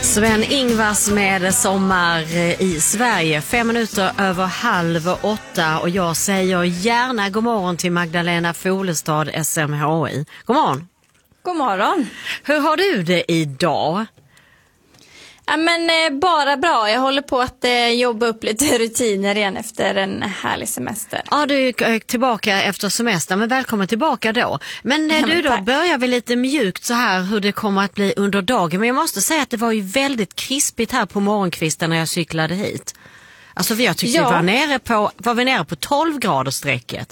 Sven-Ingvars med Sommar i Sverige. 5 minuter över 7:30 och jag säger gärna god morgon till Magdalena Folestad, SMHI. God morgon. God morgon. Hur har du det idag? Ja, men bara bra. Jag håller på att jobba upp lite rutiner igen efter en härlig semester. Ja, du är tillbaka efter semestern, men välkommen tillbaka då. Men du då, börjar vi lite mjukt så här hur det kommer att bli under dagen. Men jag måste säga att det var ju väldigt krispigt här på morgonkvisten när jag cyklade hit. Alltså jag tyckte vi var nere på 12 grader sträcket.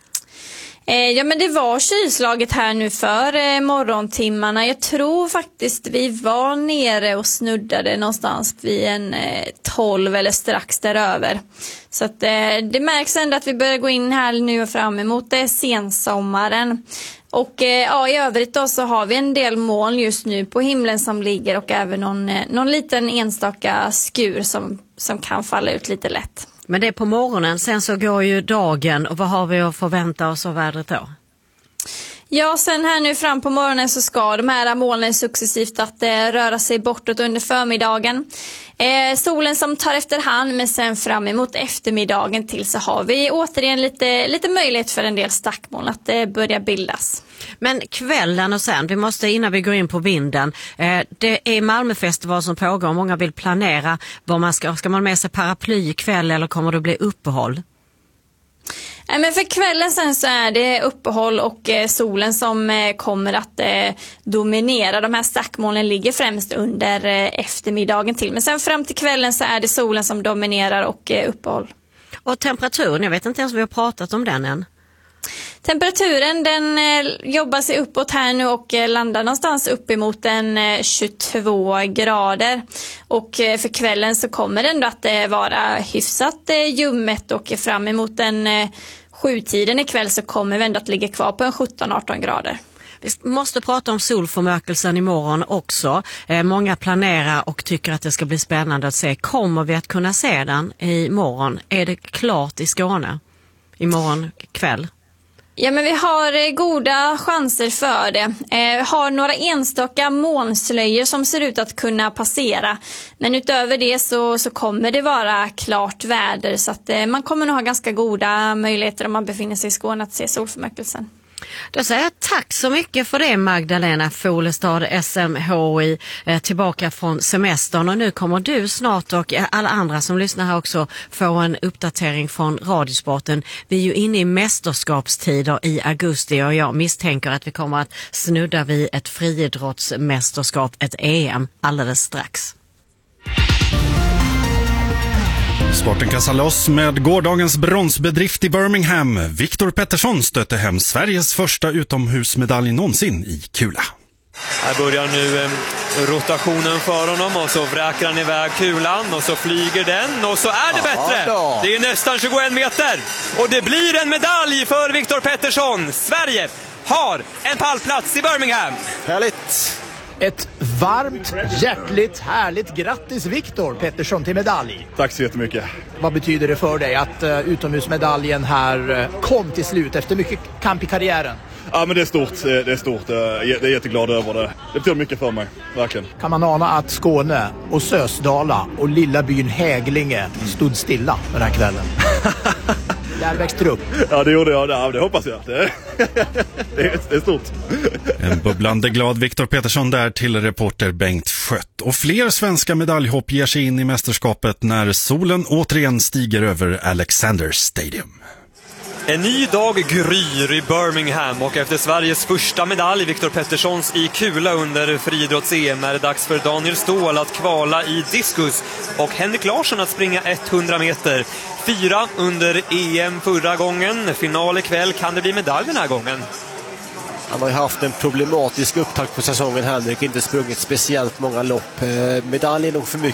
Ja, men det var kylslaget här nu för morgontimmarna. Jag tror faktiskt vi var nere och snuddade någonstans vid en 12 eller strax däröver. Så att det märks ändå att vi börjar gå in här nu och fram emot sensommaren. Och i övrigt då så har vi en del moln just nu på himlen som ligger och även någon liten enstaka skur som kan falla ut lite lätt. Men det är på morgonen, sen så går ju dagen och vad har vi att förvänta oss av vädret då? Ja, sen här nu fram på morgonen så ska de här molnen successivt att röra sig bortåt under förmiddagen. Solen som tar efterhand, men sen fram emot eftermiddagen till så har vi återigen lite möjlighet för en del stackmoln att börja bildas. Men kvällen och sen, vi måste innan vi går in på vinden, det är Malmöfestival som pågår och många vill planera vad man ska man med sig paraply ikväll eller kommer det bli uppehåll? Men för kvällen sen så är det uppehåll och solen som kommer att dominera. De här stackmolnen ligger främst under eftermiddagen till. Men sen fram till kvällen så är det solen som dominerar och uppehåll. Och temperaturen, jag vet inte ens om vi har pratat om den än. Temperaturen den jobbar sig uppåt här nu och landar någonstans uppemot en 22 grader. Och för kvällen så kommer det ändå att vara hyfsat ljummet och fram emot en 7-tiden ikväll så kommer vi ändå att ligga kvar på en 17-18 grader. Vi måste prata om solförmörkelsen imorgon också. Många planerar och tycker att det ska bli spännande att se. Kommer vi att kunna se den imorgon? Är det klart i Skåne imorgon kväll? Ja, men vi har goda chanser för det. Har några enstaka molnslöjor som ser ut att kunna passera. Men utöver det så kommer det vara klart väder. Så att man kommer nog ha ganska goda möjligheter om man befinner sig i Skåne att se solförmörkelsen. Då säger jag tack så mycket för det, Magdalena Folestad, SMHI, tillbaka från semestern. Och nu kommer du snart och alla andra som lyssnar här också få en uppdatering från Radiosporten. Vi är ju inne i mästerskapstider i augusti och jag misstänker att vi kommer att snudda vid ett friidrottsmästerskap, ett EM, alldeles strax. Sporten kastar loss med gårdagens bronsbedrift i Birmingham. Viktor Pettersson stötte hem Sveriges första utomhusmedalj någonsin i kula. Här börjar nu rotationen för honom och så vräker han iväg kulan och så flyger den och så är det bättre. Det är nästan 21 meter och det blir en medalj för Viktor Pettersson. Sverige har en pallplats i Birmingham. Härligt. Ett varmt, hjärtligt, härligt grattis Viktor Pettersson till medalj. Tack så jättemycket. Vad betyder det för dig att utomhusmedaljen här kom till slut efter mycket kamp i karriären? Ja, men det är stort. Det är stort. Jag är jätteglad över det. Det betyder mycket för mig, verkligen. Kan man ana att Skåne och Sösdala och lilla byn Häglinge stod stilla den här kvällen? Där växte upp. Ja, det gjorde jag. Det hoppas jag. Det är stort. En bubblande glad Viktor Pettersson där till reporter Bengt Schött. Och fler svenska medaljhopp ger sig in i mästerskapet när solen återigen stiger över Alexander Stadium. En ny dag gryr i Birmingham och efter Sveriges första medalj, Viktor Petterssons i kula under friidrotts-EM, är det dags för Daniel Ståhl att kvala i diskus och Henrik Larsson att springa 100 meter. 4 under EM förra gången. Final ikväll, kan det bli medalj den här gången? Han har ju haft en problematisk upptakt på säsongen, Henrik. Inte sprungit speciellt många lopp. Medalj är nog för mycket.